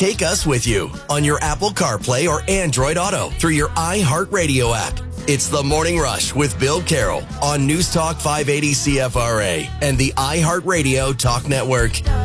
Take us with you on your Apple CarPlay or Android Auto through your iHeartRadio app. It's The Morning Rush with Bill Carroll on News Talk 580 CFRA and the iHeartRadio Talk Network.